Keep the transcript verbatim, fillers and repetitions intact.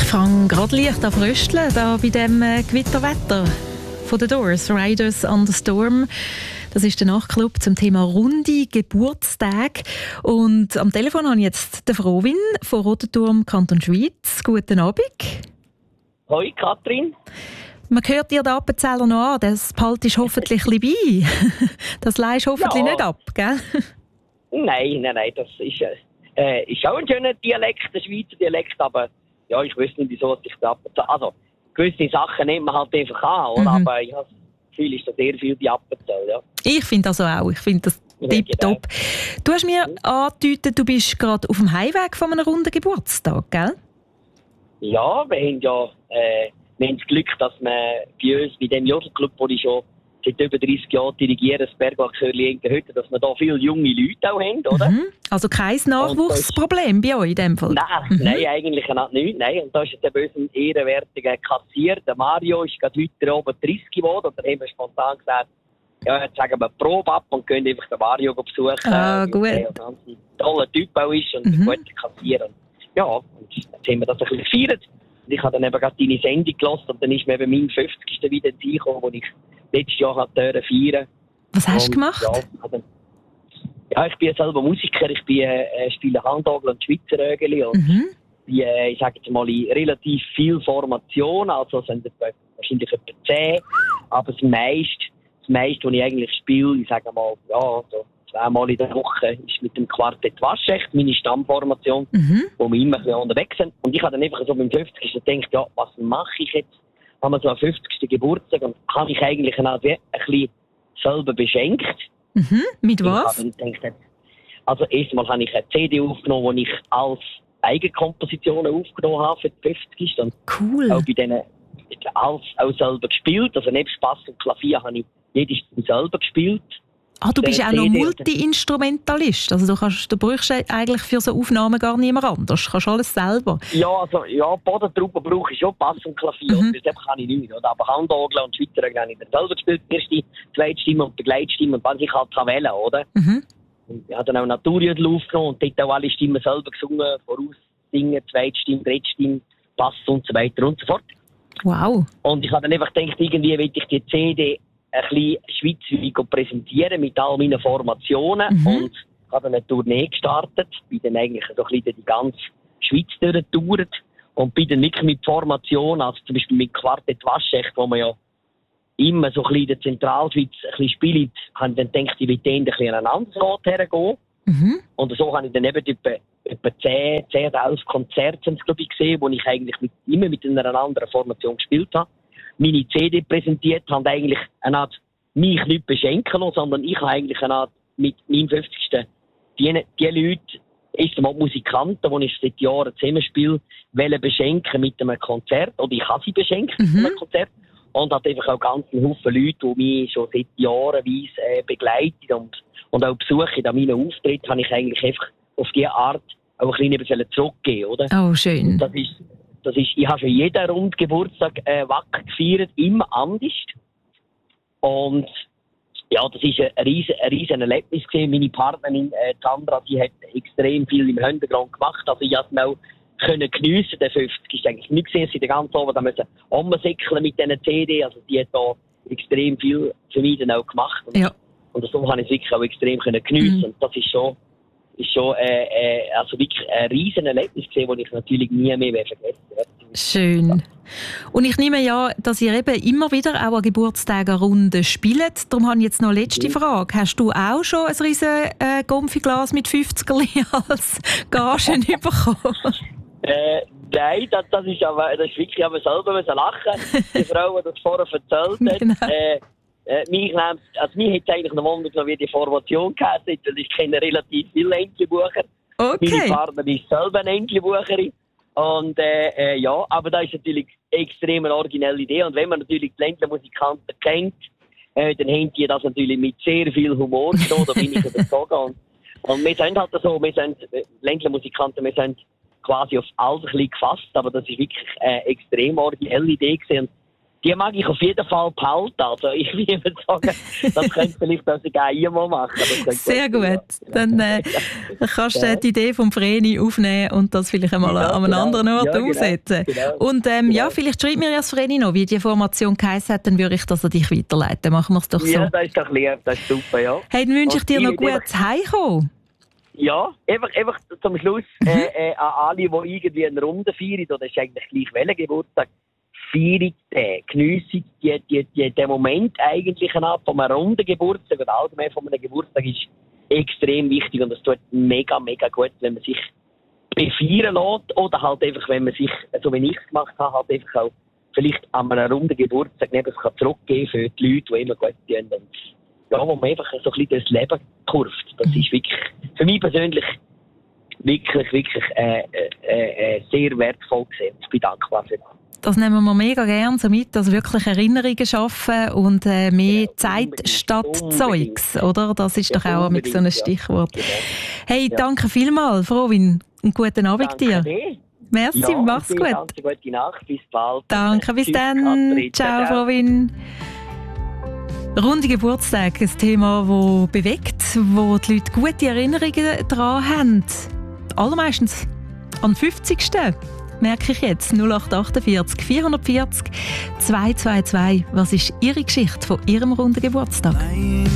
fange gerade leicht an frösteln, da bei dem äh, Gewitterwetter von The Doors, Riders on the Storm. Das ist der Nachtclub zum Thema runde Geburtstage. Und am Telefon habe ich jetzt den Frohwin von Rotenturm, Kanton Schwyz. Guten Abend. Hoi, Katrin. Man hört dir den Appenzeller noch an, das behaltest hoffentlich ein bisschen bei. Das leihst hoffentlich ja. nicht ab, gell? Nein, nein, nein, das ist, äh, ist auch ein schöner Dialekt, ein Schweizer Dialekt, aber ja, ich wüsste nicht, wieso ich den Appenzeller... Also, gewisse Sachen nimmt man halt einfach an, oder? Mhm. Aber ich habe das Gefühl, ist da sehr viel die Appenzeller, ja. Ich finde das auch, ich finde das ja, tipptopp. Genau. Du hast mir mhm. angedeutet, du bist gerade auf dem Heimweg von einem runden Geburtstag, gell? Ja, wir haben ja... Äh, Wir haben das Glück, dass man bei uns, bei dem Jodelclub, wo ich schon seit über dreißig Jahren dirigiere, das Bergwachshörli Engenhütte, dass wir da viele junge Leute auch haben, oder? Mhm. Also kein Nachwuchsproblem bei euch in dem Fall? Nein, mhm. nein eigentlich nicht. Nein. Und da ist jetzt eben unser ehrenwertiger Kassier, der Mario, ist gerade heute oben dreißig geworden. Und dann haben wir spontan gesagt, ja, jetzt sagen wir Probe ab und können einfach den Mario besuchen. Ah, gut. Der ein ganz toller Typ auch ist und mhm. ein guter Kassier. Ja, und jetzt haben wir das ein bisschen gefeiert. Ich habe dann eben gerade deine Sendung gehört und dann ist mir eben mein fünfzigsten wieder reingekommen, wo ich letztes Jahr hatte feiern. Was hast du gemacht? Ja, also, ja, ich bin selber Musiker, ich bin, äh, spiele Handorgel und Schweizer Rögeli und mhm. bin, äh, ich sage jetzt mal, in relativ viel Formation, also sind es wahrscheinlich etwa zehn, aber das meiste, das meiste, was ich eigentlich spiele, ich sage mal, ja, so zweimal in der Woche ist mit dem Quartett Waschecht, meine Stammformation, mhm. wo wir immer ein bisschen unterwegs sind. Und ich habe dann einfach so beim fünfzigsten gedacht, ja, was mache ich jetzt? Haben wir so einen fünfzigsten Geburtstag und habe ich eigentlich eine Art wie ein bisschen selber beschenkt. Mhm. Mit was? Ich habe gedacht, also erstmal habe ich eine C D aufgenommen, die ich als Eigenkompositionen aufgenommen habe für die fünfzigsten. Cool. Auch bei denen alles auch selber gespielt. Also neben Bass und Klavier habe ich jede Stimme selber gespielt. Ah, du bist auch noch Multi-Instrumentalist. Also du, kannst, du brauchst eigentlich für so Aufnahmen gar niemand anders. Du kannst alles selber. Ja, also ja, Bodentruppen brauche ich schon, Bass und Klavier. Mhm. Das kann ich nicht. Oder? Aber Handorgel und Schweizer habe ich dann selber gespielt. Die erste, zweite Stimme und Begleitstimme. Und was ich halt wählen, oder? Mhm. Und ich habe dann auch Naturjödel aufgenommen und dort auch alle Stimmen selber gesungen. Voraussingen, zweite Stimme, dritte Stimme, Bass und so weiter und so fort. Wow. Und ich habe dann einfach gedacht, irgendwie will ich die C D ein bisschen schweizweit präsentieren mit all meinen Formationen mhm. und habe dann eine Tournee gestartet, bin dann eigentlich so ein bisschen die ganze Schweiz durchgetourt und bin dann wirklich mit Formationen, also zum Beispiel mit Quartett Waschecht, wo man ja immer so ein bisschen in der Zentralschweiz ein bisschen spielt, habe ich dann gedacht, ich will denen ein bisschen an einen anderen Ort hergehen. Mhm. Und so habe ich dann eben etwa, etwa zehn, elf Konzerte, glaube ich, gesehen, wo ich eigentlich mit, immer mit einer anderen Formation gespielt habe. Meine C D präsentiert, haben eigentlich eine Art mich nicht beschenken lassen, sondern ich habe eigentlich eine Art mit meinem fünfzigsten die, die Leute, erstmal Musikanten, die ich seit Jahren zusammenspiele, wollen beschenken mit einem Konzert, oder ich habe sie beschenkt mhm. mit einem Konzert, und hat einfach auch ganz einen Haufen Leute, die mich schon seit Jahren äh, begleiten und, und auch besuchen. An meinen Auftritt habe ich eigentlich einfach auf diese Art auch ein bisschen zurückgegeben, oder? Oh, schön. Das ist Das ist, ich habe schon jeden runden Geburtstag äh, wacker gefeiert, immer anders. Und ja, das war ein riesen, ein riesen Erlebnis gewesen. Meine Partnerin äh, Sandra, die hat extrem viel im Hintergrund gemacht. Also ich konnte es auch können geniessen. Der fünfzig ist eigentlich nicht gesehen, sie den ganzen Abend müssen umsäckeln mit diesen C D. Also die hat da extrem viel für mich dann auch gemacht. Und, ja. und so habe ich es wirklich auch extrem können geniessen. Mhm. Und das ist schon ist schon äh, äh, also wirklich ein riesen Erlebnis gesehen, das ich natürlich nie mehr vergessen werde. Schön. Und ich nehme ja, dass ihr eben immer wieder auch an Geburtstagen-Runden spielt. Darum habe ich jetzt noch eine letzte mhm. Frage. Hast du auch schon ein riesen äh, Gomfi-Glas mit fünfzigerli als Gagen bekommen? Äh, nein, das, das, ist aber, das ist wirklich aber selber müssen lachen. Die Frau, die das vorher erzählt hat. Genau. Äh, Äh, mich, also mich hätte eigentlich noch wundern, wie die Formation geheißen hat, weil ich kenne relativ viele Entlebucher. Okay. Meine Partnerin ist selber eine Entlebucherin. Und äh, äh, ja, aber das ist natürlich eine extrem originelle Idee. Und wenn man natürlich die Ländlermusikanten kennt, äh, dann haben die das natürlich mit sehr viel Humor genommen, da bin ich überzeugt. Und, und wir sind halt so, wir sind Ländlermusikanten, wir sind quasi auf alles ein bisschen gefasst, aber das ist wirklich eine extrem originelle Idee gewesen. die mag ich auf jeden Fall behalten. Also ich würde sagen, das könnte vielleicht auch sogar ihr mal machen. Sehr gut. gut. Dann äh, kannst du ja. die Idee vom Vreni aufnehmen und das vielleicht einmal ja, an einem genau. anderen Ort ja, umsetzen. Genau. Und ähm, genau. ja, vielleicht schreib mir ja das Vreni noch, wie die Formation geheißen hat, dann würde ich das an dich weiterleiten. Machen wir es doch so. Ja, das ist doch lieb, das ist super, ja. Hey, dann wünsche ich dir noch gutes Heimkommen. Ja, einfach, einfach zum Schluss mhm. äh, äh, an alle, die irgendwie eine Runde feiern, oder ist eigentlich gleich welcher Geburtstag, feiern den, geniessen die, die, die, den Moment eigentlich ab von einem runden Geburtstag oder allgemein von einem Geburtstag ist extrem wichtig und es tut mega, mega gut, wenn man sich befeiern lässt oder halt einfach, wenn man sich, so wie ich es gemacht habe, halt einfach auch vielleicht an einem runden Geburtstag neben sich zurückgeben für die Leute, die immer gut tun und ja, wo man einfach so ein bisschen durchs Leben kurft. Das ist wirklich, für mich persönlich, wirklich, wirklich äh, äh, äh, sehr wertvoll gesehen. Ich bin dankbar für das. Das nehmen wir mega gerne so mit, also wirklich Erinnerungen schaffen und äh, mehr ja, Zeit statt unbedingt. Zeugs, oder? Das ist ja, doch auch so ein Stichwort. Ja. Hey, ja. danke vielmals, Frohwin, und guten Abend danke dir. Dir. Merci, ja, mach's gut. Ganz gute Nacht, bis bald. Danke, bis Tschüss, dann. Katrin. Ciao, Frohwin. Runde Geburtstag, ein Thema, das bewegt, wo die Leute gute Erinnerungen daran haben. Allermeistens am fünfzigsten merke ich jetzt. null acht achtundvierzig vierhundertvierzig zweihundertzweiundzwanzig. Was ist Ihre Geschichte von Ihrem runden Geburtstag?